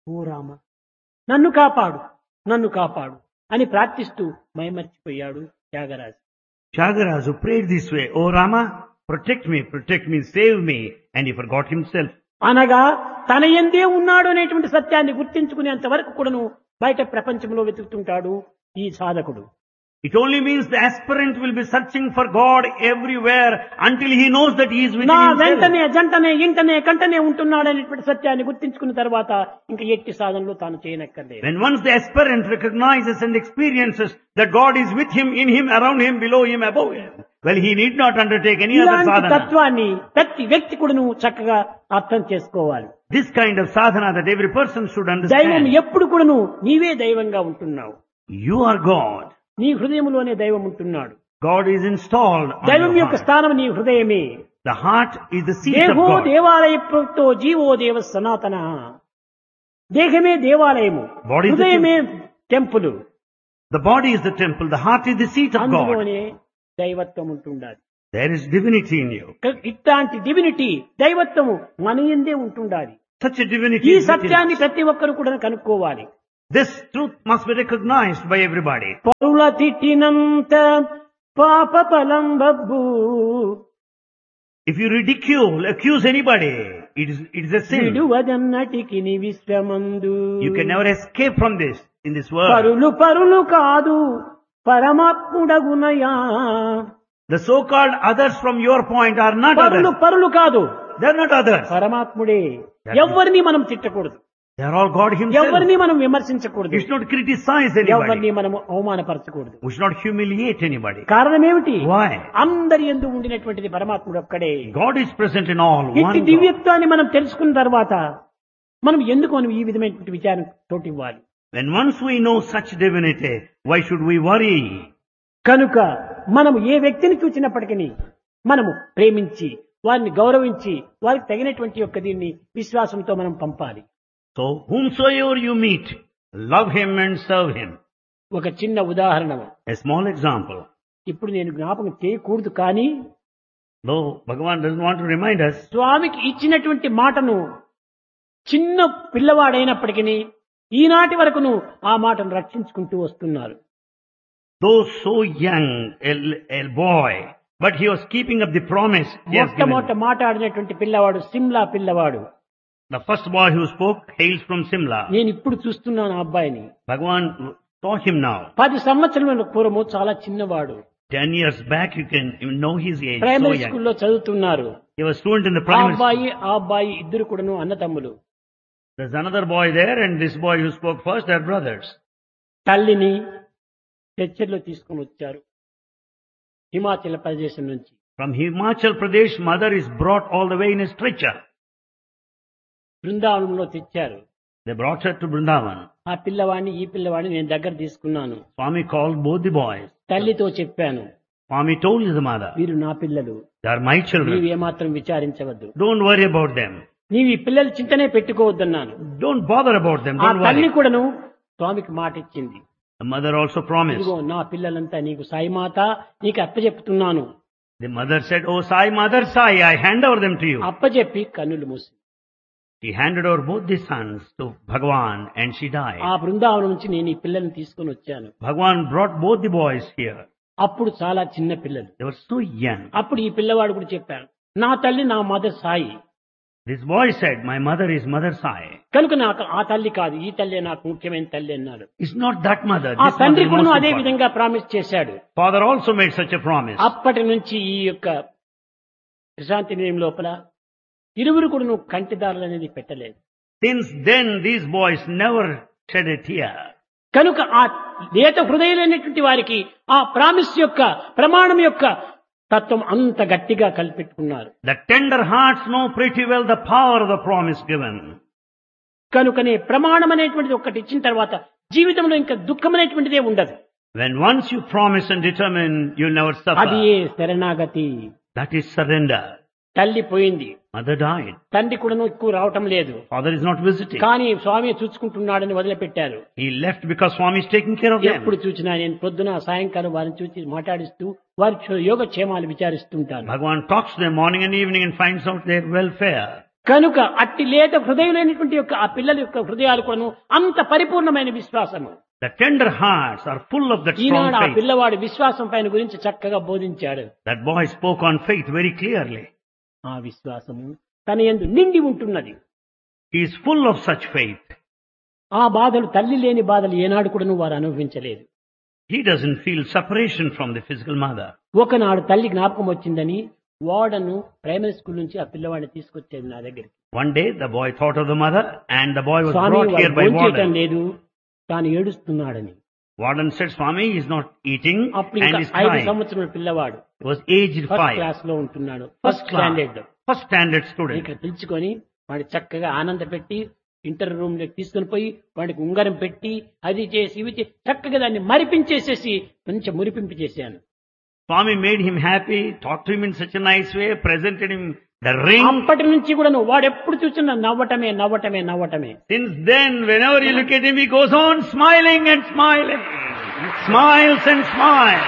ఓ రామ, నన్ను కాపాడు, నన్ను కాపాడు అని ప్రార్థిస్తూ మైమర్చిపోయాడు Tyagaraju. Tyagaraja prayed this way, "Oh Rama, protect me, save me," and he forgot himself. అనగా తన ఎందే ఉన్నాడు అనేటువంటి సత్యాన్ని గుర్తించుకునేంత వరకు కూడాను బయట ప్రపంచంలో వెతుకుతుంటాడు ఈ సాధకుడు. It only means the aspirant will be searching for God everywhere until he knows that he is within నా himself. వెంటనే జంటనే ఇంటనే కంటనే ఉంటున్నాడు అనేటువంటి సత్యాన్ని గుర్తించుకున్న తర్వాత ఇంకా ఎట్టి సాధనలో తాను చేయనక్కర్లేదు. When once the aspirant recognizes and experiences that God is with him, in him, around him, below him, above him, well, he need not undertake any other ఇలాంటి sadhana. తత్వాన్ని ప్రతి వ్యక్తి కూడాను చక్కగా అర్థం చేసుకోవాలి. This kind of sadhana that every person should దైవం understand. ఎప్పుడు కూడాను నీవే దైవంగా ఉంటున్నావు. You are God. నీ హృదయంలోనే దైవం ఉంటున్నాడు. God is installed on దైవం your యొక్క heart. స్థానం నీ హృదయమే. The heart is the seat of దేహో God. దేవాలయతో GO దేవ సనాతన. దేహమే దేవాలయము, Body is the హృదయమే temple. The body is the temple, the heart is the seat of God. అందులోనే దైవత్వం ఉంటుండాలి. There is divinity in you. ఇట్లాంటి డివినిటీ దైవత్వము మన యందే ఉంటుండాలి. Such a divinity ఈ is within సత్యాన్ని us. ప్రతి ఒక్కరు కూడా కనుక్కోవాలి. This truth must be recognized by everybody. పరుల తిట్టినంత పాప ఫలం Babbu. If you ridicule, accuse anybody, it is a sin. విడువదన్నటికి ని విశ్వమందు. You can never escape from this in this world. పరులు కాదు పరమాత్ముడగునయా. The so-called others from your point are not others. పరులు కాదు, They are not others. పరమాత్ముడే. ఎవరిని మనం తిట్టకూడదు, They are all God himself. ఎవరిని మనం విమర్శించకూడదు, You should not criticize anybody. ఎవరిని మనం అవమానపరచకూడదు. We should not humiliate anybody. కారణం ఏమిటి? Why? అందరి యందు ఉండినటువంటిది పరమాత్ముడు ఒక్కడే. God is present in all. ఇట్టి One God. దివ్యత్వాన్ని మనం తెలుసుకున్న తర్వాత మనం ఎందుకు ఈ విధమైనటువంటి విచారం తోటి ఇవ్వాలి? When once we know such divinity, why should we worry? కనుక మనము ఏ వ్యక్తిని చూసినప్పటికీ మనము ప్రేమించి వారిని గౌరవించి వారికి తగినటువంటి యొక్క దీన్ని విశ్వాసంతో మనం పంపాలి. So whomsoever you meet, love him and serve him. ఒక చిన్న ఉదాహరణ, A small example. ఇప్పుడు నేను జ్ఞాపకం చేయకూడదు, కానీ Though Bhagavan doesn't want to remind us, స్వామికి ఇచ్చినటువంటి మాటను చిన్న పిల్లవాడైనప్పటికీ ఈనాటి వరకును ఆ మాటను రక్షించుకుంటూ వస్తున్నారు. though so young, a boy, but he was keeping up the promise he has given. మొట్టమొదట మాట్లాడినటువంటి పిల్లవాడు సిమ్లా పిల్లవాడు. The first boy who spoke hails from Simla. నేను ఇప్పుడు చూస్తున్నాను ఆ అబ్బాయిని. Bhagavan saw him now. 10 సంవత్సరాల పూర్వము చాలా చిన్నవాడు. 10 years back, you can know his age. So primary young. స్కూల్లో చదువుతున్నారు. He was student in the ఆ primary school. అబ్బాయి ఇద్దరు కూడాను అన్నతమ్ములు. There's another boy there, and this boy who spoke first, they're brothers. తల్లిని చర్చల్లో తీసుకుని వచ్చారు హిమాచల్ ప్రదేశం నుంచి. From Himachal Pradesh, mother is brought all the way in a stretcher. బృందావనంలో తెచ్చారు. They brought her to Vrindavan. ఆ పిల్లవాడిని ఈ పిల్లవాడిని నేను దగ్గర తీసుకున్నాను. Swami called both the boys. తల్లితో చెప్పాను, Swami told the mother, వీరు నా పిల్లలు, they are my నీవు children. ఏమాత్రం విచారించవద్దు, Don't worry about them. నీవు ఈ పిల్లల చింతనే పెట్టుకోవద్దన్నాను. Don't bother about them. ఆ Don't తల్లి worry. కూడాను స్వామికి మాట ఇచ్చింది. The mother also promised. ఇదిగో నా పిల్లలంతా నీకు సాయిమాత నీకు అప్పచెప్తున్నాను. The mother said, "Oh Sai, Mother Sai, I hand over them to you." అప్పచెప్పి కన్నులు మూసి She handed over both the sons to Bhagavan and she died. ఆ బృందావనం నుంచి నేను ఈ పిల్లల్ని తీసుకొని వచ్చాను. Bhagavan brought both the boys here. అప్పుడు చాలా చిన్న పిల్లలు. They were so young. అప్పుడు ఈ పిల్లవాడు కూడా చెప్పాడు, నా తల్లి నా mother Sai, This boy said, "My mother is Mother Sai." కనుక నాకు ఆ తల్లి కాదు ఈ తల్లి నాకు ముఖ్యమైన తల్లి అన్నాడు. It's not that mother. ఆ This తండ్రి mother is కూడా most అదే important. విధంగా ప్రామిస్ చేశాడు. Father also made such a promise. అప్పటి నుంచి ఈ యొక్క ప్రశాంతి నిలయం లోపల ఇరువురు కూడా నువ్వు కంటిదారులు అనేది పెట్టలేదు. Since then, these boys never shed a tear. కనుక ఆ లేత హృదయులైనటువంటి వారికి ఆ ప్రామిస్ యొక్క ప్రమాణం యొక్క తత్వం అంత గట్టిగా కలిపెట్టుకున్నారు. The tender hearts know pretty well the power of the promise given. కనుకనే ప్రమాణం అనేటువంటిది ఒక్కటి ఇచ్చిన తర్వాత జీవితంలో ఇంకా దుఃఖం అనేటువంటిదే ఉండదు. When once you promise and determine, you'll never అది suffer. శరణాగతి. That is surrender. తల్లి పోయింది, Mother died. తండ్రి కూడా ఎక్కువ రావటం లేదు, Father is not visiting. కానీ స్వామి చూసుకుంటున్నాడని వదిలిపెట్టారు. He left because Swami is taking care of them. ఎప్పుడు చూసినా నేను పొద్దున సాయంకాలం వారిని చూసి మాట్లాడిస్తూ వారి యోగక్షేమాలు విచారిస్తుంటాను. Bhagavan talks to them morning and evening and finds out their welfare. కనుక అట్టి లేత హృదయులైనటువంటి యొక్క ఆ పిల్లల యొక్క హృదయాలు కూడాను అంత పరిపూర్ణమైన విశ్వాసము. The tender hearts are full of that strong ఈనాడు ఆ faith. పిల్లవాడి విశ్వాసం పైన గురించి చక్కగా బోధించాడు. That boy spoke on faith very clearly. ఆ విశ్వాసము తన యందు నిండి ఉంటున్నది. He is full of such faith. ఆ బాధలు తల్లి లేని బాధలు ఏనాడు కూడాను వారు అనుభవించలేదు. He doesn't feel separation from the physical mother. ఒకనాడు తల్లి జ్ఞాపకం వచ్చిందని వాడను ప్రైమరీ స్కూల్ నుంచి ఆ పిల్లవాడిని తీసుకొచ్చేది నా దగ్గరికి. One day the boy thought of the mother and the boy was Swamy brought here by భోంచేయటం warden. లేదు, తాను ఏడుస్తున్నాడని. Warden said, Swami is not eating అప్పుడు and ఇంకా is 5 crying. సంవత్సరాల పిల్లవాడు He was aged first 5. Class లో ఉంటున్నాడు, First first standard. First standard student. ఇక్కడ పిలుచుకొని వాడి చక్కగా ఆనంద పెట్టి ఇంటర్ రూమ్ లోకి తీసుకుని పోయి వాడికి ఉంగరం పెట్టి అది చేసి ఇవి చేసి చక్కగా దాన్ని మరిపించేసేసి మంచి మురిపించేసాను. Swami made him happy, talked to him in such a nice way, presented him the ring. అప్పటి నుంచి కూడా వాడు ఎప్పుడు చూసినా నవ్వటమే నవ్వటమే నవ్వటమే. Since then, whenever you look at him, he goes on smiling and smiling. Smiles and smiles.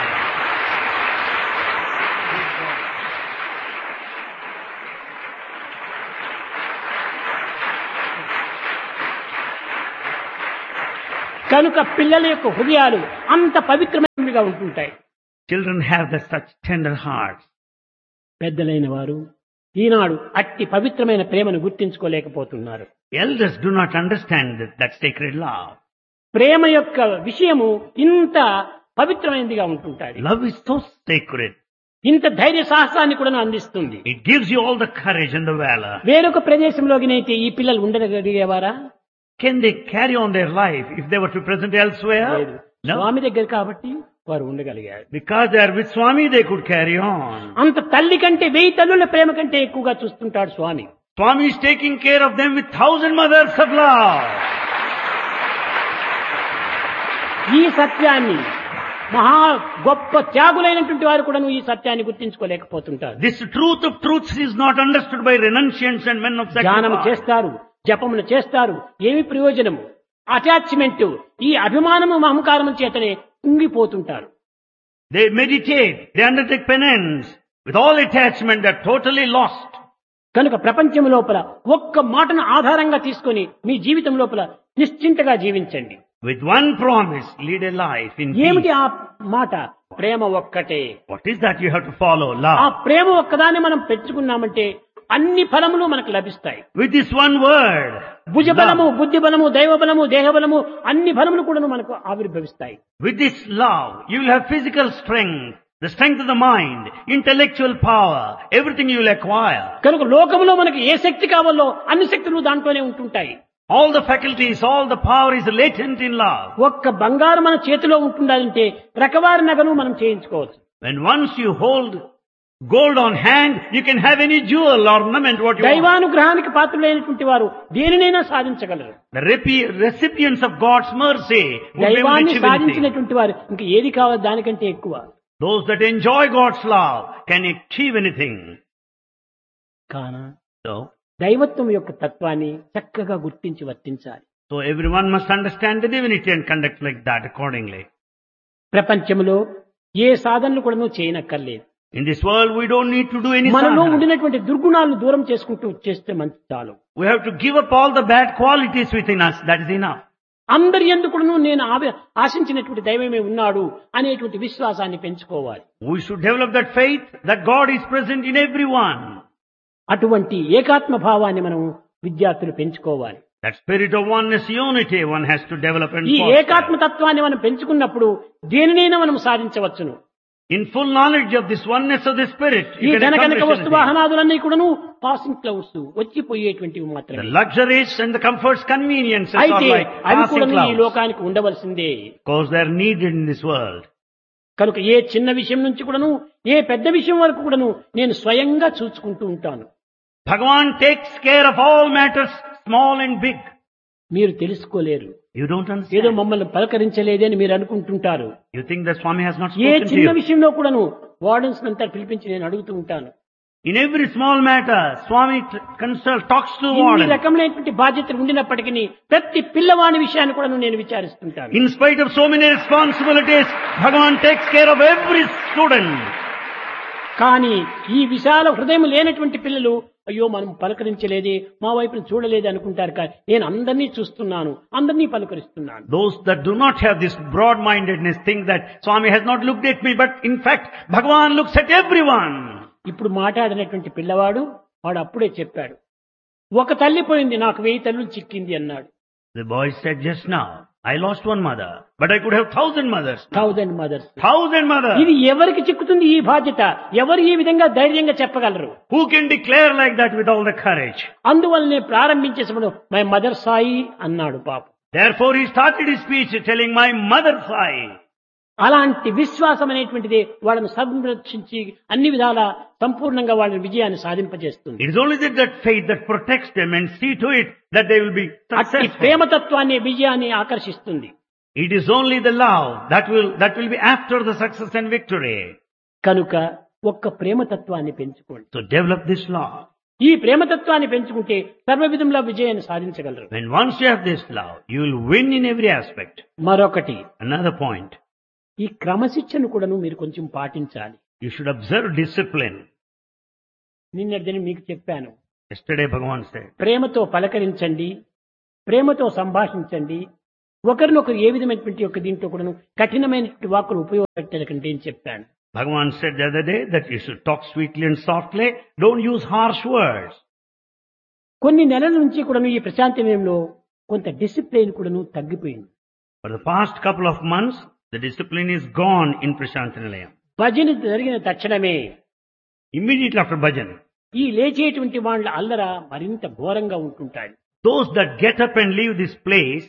కనుక పిల్లల యొక్క హృదయాలు అంత పవిత్రమైనవిగా ఉంటుంటాయి. Children have such tender hearts. పెద్దలైన వారు ఈనాడు అట్టి పవిత్రమైన ప్రేమను గుర్తించుకోలేకపోతున్నారు. Elders do not understand that sacred love. ప్రేమ యొక్క విషయము ఇంత పవిత్రమైనదిగా ఉంటుంటాయి. Love is so sacred. ఇంత ధైర్య సాహసాన్ని కూడా అందిస్తుంది. It gives you all the courage and the valor. వేరొక ప్రదేశంలోకినైతే ఈ పిల్లలు ఉండగలిగేవారా? Can they carry on their life if they were to present elsewhere? లేదు. No. స్వామి దగ్గర కాబట్టి వారు ఉండగలిగారు. Because they are with Swami, they could carry on. అంత తల్లి కంటే 1000 తల్లుల ప్రేమ కంటే ఎక్కువగా చూస్తుంటాడు స్వామి. Swami is taking care of them with 1000 mothers of love. ఈ సత్యాన్ని మహా గొప్ప త్యాగులైనటువంటి వారు కూడా ఈ సత్యాన్ని గుర్తించుకోలేకపోతుంటారు. This truth of truths is not understood by renunciants and men of ధ్యానం sacrifice. చేస్తారు, జపములు చేస్తారు, ఏమి ప్రయోజనము? అటాచ్మెంట్, ఈ అభిమానము అహంకారము చేతనే కుంగిపోతుంటారు. They meditate, they undertake penance. With all attachment, they are totally lost. కనుక ప్రపంచం లోపల ఒక్క మాటను ఆధారంగా తీసుకొని మీ జీవితం లోపల నిశ్చింతగా జీవించండి. With one promise, lead a life in ఏమిటి peace. ఆ మాట? ప్రేమ ఒక్కటే. What is that you have to follow? ఆ Love. ప్రేమ ఒక్కదాన్ని మనం పెంచుకున్నామంటే అన్ని ఫలములు మనకు లభిస్తాయి. With this one word, భుజబలము, love. బుద్ధి బలము, దైవ బలము, దేహ బలము అన్ని ఫలములు కూడా మనకు ఆవిర్భవిస్తాయి. With this love, you will have physical strength, the strength of the mind, intellectual power, everything you will acquire. కనుక లోకములో మనకు ఏ శక్తి కావాలో అన్ని శక్తులు దాంట్లోనే ఉంటుంటాయి. All the faculties, all the power is latent in love. ఒక్క బంగారం మన చేతిలో ఉంటుండాలంటే రకవారి నగను మనం చేయించుకోవచ్చు. When once you hold gold on hand, you can have any jewel ornament what you want. దైవానుగ్రహానికి పాత్రులైనటువంటి వారు దేనినైనా సాధించగలరు. The recipients of God's mercy would be able to దైవాన్ని achieve anything. సాధించినటువంటి వారు ఇంక ఏది కావాలి దానికంటే ఎక్కువ. Those that enjoy God's love can achieve anything. కాన So దైవత్వం యొక్క తత్వాన్ని చక్కగా గుర్తించి వర్తించాలి. everyone must understand the divinity and conduct like that accordingly. ప్రపంచంలో ఏ సాధనలు కూడా చేయనక్కర్లేదు. In this world, we don't need to do any మనలో sadhana. ఉండినటువంటి దుర్గుణాలను దూరం చేసుకుంటూ చేస్తే మంచి చాలు. We have to give up all the bad qualities within us. That is enough. అందరి ఎందుకును నేను ఆశించినటువంటి దైవమే ఉన్నాడు అనేటువంటి విశ్వాసాన్ని పెంచుకోవాలి. We should develop that faith that God is present in everyone. అటువంటి ఏకాత్మ భావాన్ని మనం విద్యార్థులు పెంచుకోవాలి. That spirit of oneness, unity, one has to develop and ఈ foster. ఏకాత్మ తత్వాన్ని మనం పెంచుకున్నప్పుడు దేనినైనా మనం సాధించవచ్చును. In full knowledge of this oneness of the spirit, ఈ you can ధనకనక accomplish వస్తు anything. వాహనాదులన్నీ కూడాను పాసింగ్ క్లౌడ్స్, వచ్చిపోయేటువంటివి The మాత్రమే. luxuries and the comforts, conveniences are అయితే like అవి passing కూడా ఈ clouds. లోకానికి ఉండవలసిందే. Because they are needed in this world. కనుక ఏ చిన్న విషయం నుంచి కూడాను ఏ పెద్ద విషయం వరకు కూడాను నేను స్వయంగా చూసుకుంటూ ఉంటాను. Bhagavan takes care of all matters, small and big. మీరు తెలుసుకోలేరు. You don't ఏదో understand. మమ్మల్ని పలకరించలేదే అని మీరు అనుకుంటుంటారు. You think that Swami has not A spoken to చిన్న you. విషయంలో కూడాను వార్డెన్స్ అంతా పిలిపించి నేను అడుగుతూ ఉంటాను. In every small matter, Swami talks to ఇన్ని warden. రకమైనటువంటి బాధ్యతలు ఉండినప్పటికీ ప్రతి పిల్లవాని విషయాన్ని కూడా నేను విచారిస్తుంటాను. In spite of so many responsibilities, Bhagavan takes care of every student. కానీ ఈ విశాల హృదయం లేనటువంటి పిల్లలు అయ్యో మనం పలకరించలేదే, మా వైపుని చూడలేదు అనుకుంటారు. కానీ నేను అందరినీ చూస్తున్నాను, అందరినీ పలకరిస్తున్నాను. Those that do not have this broad-mindedness think that Swami has not looked at me, but in fact, Bhagavan looks at everyone. ఇప్పుడు మాట్లాడినటువంటి పిల్లవాడు వాడు అప్పుడే చెప్పాడు, ఒక తల్లి పోయింది, నాకు 1000 తల్లులు చిక్కింది అన్నాడు. The boy said just now, I lost one mother, but I could have 1000 mothers. 1000 mothers. 1000 mothers. ఇది ఎవరికి చిక్కుతుంది ఈ బాధ్యత? ఎవరు ఈ విధంగా ధైర్యంగా చెప్పగలరు? Who can declare like that with all the courage? అందువల్లనే ప్రారంభించేసినప్పుడు మై మదర్ సాయి అన్నాడు పాపం. Therefore he started his speech telling my mother Sai. అలాంటి విశ్వాసం అనేటువంటిది వాళ్ళను సంరక్షించి అన్ని విధాల సంపూర్ణంగా వాళ్ళ విజయాన్ని సాధింపజేస్తుంది. It is only that faith that protects them and see to it that they will be అట్టి successful. ప్రేమతత్వాన్ని విజయాన్ని ఆకర్షిస్తుంది. It is only the love that will be after the success and victory. కనుక ఒక్క ప్రేమతత్వాన్ని పెంచుకోండి. So develop this love. ఈ ప్రేమతత్వాన్ని పెంచుకుంటే సర్వ విధంలో విజయాన్ని సాధించగలరు. When once you have this love, you will win in every aspect. మరొకటి, Another point, ఈ క్రమశిక్షణ కూడాను మీరు కొంచెం పాటించాలి. you should observe discipline. నిన్నటిదని మీకు చెప్పాను, Yesterday Bhagavan said, ప్రేమతో పలకరించండి, ప్రేమతో సంభాషించండి. ఒకరినొకరు ఏ విధమైనటువంటి యొక్క దీంట్లో కూడాను కఠినమైనటువంటి వాక్కులు ఉపయోగపెట్టకండి అని చెప్పాను. Bhagavan said the other day that you should talk sweetly and softly. Don't use harsh words. కొన్ని నెలల నుంచి కూడాను ఈ ప్రశాంతి నిలయంలో కొంత డిసిప్లిన్ కూడాను తగ్గిపోయింది. For the past couple of months, the discipline is gone in Prashanthi Nilayam. భజన జరిగిన తక్షణమే Immediately after bhajan, ఈ లేచేటువంటి వాళ్ళ అల్లర మరింత ఘోరంగా ఉంటుంటాయి. those that get up and leave this place,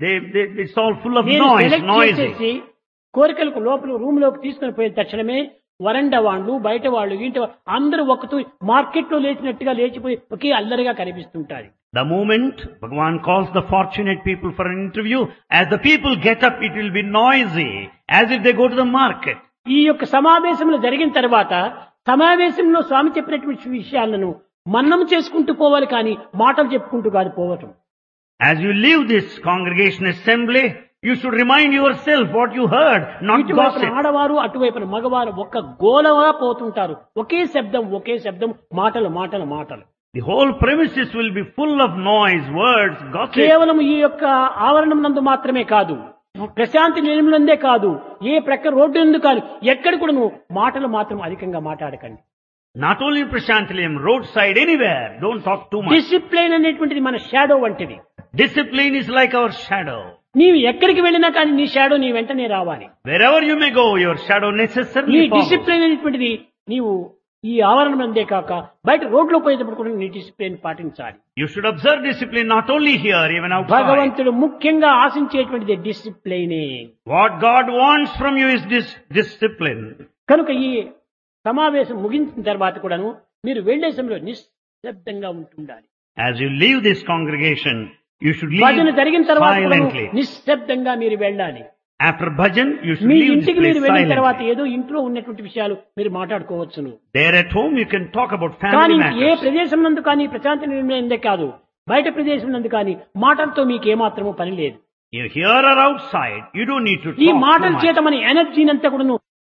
it's all full of నేను noise, సెలెక్ట్ noisy. చేసేసి కోరికలకు లోపల రూమ్ లోకి తీసుకుని పోయిన తక్షణమే వరండా వాళ్ళు, బయట వాళ్ళు, ఇంటి వాళ్ళు అందరూ ఒకతూ మార్కెట్ లో లేచినట్టుగా లేచిపోయి ఒకే అల్లరిగా కనిపిస్తుంటారు. The moment Bhagavan calls the fortunate people for an interview, as the people get up, it will be noisy, as if they go to the market. ఈ యొక్క సమావేశంలో జరిగిన తర్వాత సమావేశంలో స్వామి చెప్పినటువంటి విషయాలను మన్నం చేసుకుంటూ పోవాలి, కానీ మాటలు చెప్పుకుంటూ కాదు పోవటం. As you leave this congregation assembly, you should remind yourself what you heard, not ఇటువైపున gossip. ఆడవారు అటువైపున మగవారు ఒక్క గోలగా పోతుంటారు. ఒకే శబ్దం, ఒకే శబ్దం, మాటలు మాటలు మాటలు. The whole premises will be full of noise, words, gossip. కేవలం ఈ యొక్క ఆవరణం నందు మాత్రమే కాదు, ప్రశాంతి నిలయంలోనే కాదు, ఏ ప్రక్క రోడ్డు నందు కాదు, ఎక్కడ కూడా నువ్వు మాటలు మాత్రం అధికంగా మాట్లాడకండి. Not only Prashanthi Nilayam, roadside, anywhere. Don't talk too much. Discipline అనేటువంటిది మన షాడో వంటిది. Discipline is like our shadow. నీవు ఎక్కడికి వెళ్ళినా కానీ నీ షాడో నీ వెంటనే రావాలి. Wherever you may go, your shadow నీ necessarily follows. డిసిప్లైన్ అనేటువంటిది నీవు ఈ ఆవరణం అందే కాక బయట రోడ్లో పోయేటప్పుడు కూడా నీ డిసిప్లైన్ పాటించాలి. You should observe discipline not only here, even outside. భగవంతుడు ముఖ్యంగా ఆశించేటువంటిది డిసిప్లైనే. What God wants from you is this discipline. కనుక ఈ సమావేశం ముగించిన తర్వాత కూడాను మీరు వెళ్లే సమయంలో నిశ్శబ్దంగా ఉంటుండాలి. As you leave this congregation, you should భజన leave జరిగిన తర్వాత కూడాను silently. నిశ్శబ్దంగా మీరు వెళ్ళాలి. After bhajan, you should me leave this ఇంటికి మీరు place వెళ్ళిన తర్వాత silently. ఏదో ఇంట్లో ఉన్నటువంటి విషయాలు మీరు మాట్లాడుకోవచ్చును. There at home, you can talk about కానీ family ఏ matters. ప్రదేశం నందు కానీ ప్రశాంతి నిలయందే కాదు, బయట ప్రదేశం నందు కానీ మాటలతో మీకు ఏమాత్రమూ పని లేదు. You here or outside, you don't need to ఈ talk మాటల too much. చేత మన ఎనర్జీని అంతా కూడా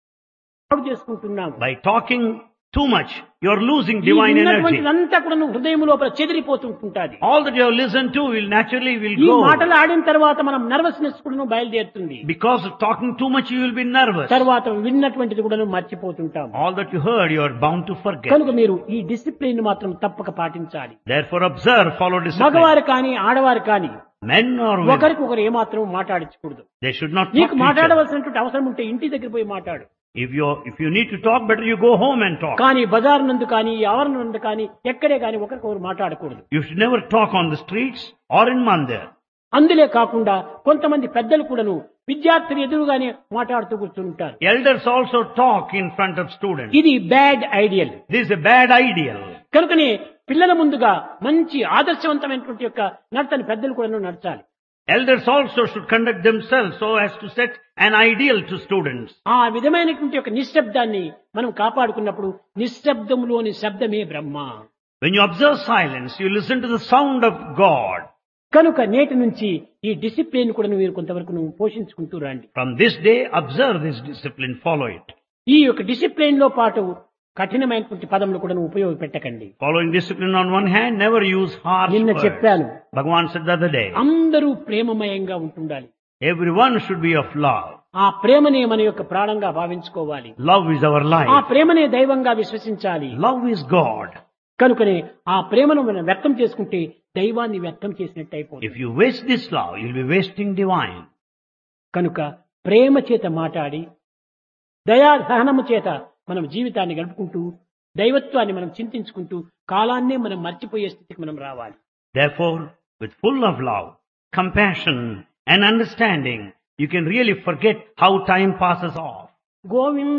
చేసుకుంటున్నాము. By talking too much, you are losing divine energy. అంతా కూడా హృదయం లోపల చెదిరిపోతుంటుంది. All that you have listened to will naturally ఈ go. మాటలు ఆడిన తర్వాత మనం నర్వస్నెస్ కూడా బయలుదేరుతుంది. Because of talking too much, you will be nervous. తర్వాత విన్నటువంటిది కూడా మర్చిపోతుంటాం. All that you heard, you are bound to forget. కనుక మీరు ఈ డిసిప్లిన్ మాత్రం తప్పక పాటించాలి. Therefore observe, follow discipline. మగవారు కానీ ఆడవారు కానీ Men or women, ఒకరికొకరు ఏమాత్రం మాట్లాడించకూడదు. they should not talk నీకు to each other. మాట్లాడవలసినటువంటి అవసరం ఉంటే ఇంటి దగ్గర పోయి మాట్లాడు. If you need to talk, better you go home and talk. కానీ బజార్ నందు కానీ ఆవరణ నందు కానీ ఎక్కడే కానీ ఒకరికొకరు మాట్లాడకూడదు. You should never talk on the streets or in mandir. అందులే కాకుండా కొంతమంది పెద్దలు కూడాను విద్యార్థులు ఎదురుగానే మాట్లాడుతూ కూర్చుంటారు. Elders also talk in front of students. ఇది bad ideal. This is a bad ideal. కనుకనే పిల్లల ముందుగా మంచి ఆదర్శవంతమైనటువంటి యొక్క నడతని పెద్దలు కూడా నడచాలి. Elders also should conduct themselves so as to set an ideal to students. ఆ విధమైనటువంటి యొక్క నిశ్శబ్దాన్ని మనం కాపాడుకున్నప్పుడు నిశ్శబ్దంలోని శబ్దమే బ్రహ్మ. When you observe silence, you listen to the sound of God. కనుక నేటి నుంచి ఈ డిసిప్లిన్ కూడా మీరు కొంతవరకు పోషించుకుంటూ రండి. From this day, observe this discipline, follow it. ఈ యొక్క డిసిప్లిన్ లో పాటు కఠినమైనటువంటి పదములు కూడా ఉపయోగపెట్టకండి. Following discipline on one hand, never use harsh నిన్న words. చెప్పాను, Bhagavan said the other day, అందరూ ప్రేమమయంగా ఉంటుండాలి. everyone should be of love. ఆ ప్రేమనే మన యొక్క ప్రాణంగా భావించుకోవాలి. Love is our ఆ life. ప్రేమనే దైవంగా విశ్వసించాలి. Love is God. కనుకనే ఆ ప్రేమను మనం వ్యక్తం చేసుకుంటే దైవాన్ని వ్యక్తం చేసినట్టు అయిపోతుంది. If you waste this love, you'll be wasting divine. కనుక ప్రేమ చేత మాట్లాడి దయా సహనము చేత మనం జీవితాన్ని గడుపుకుంటూ దైవత్వాన్ని మనం చింతించుకుంటూ కాలాన్నే మనం మర్చిపోయే స్థితికి మనం రావాలి. Therefore, with full of love, compassion and understanding, you can really forget how time passes off. Govinda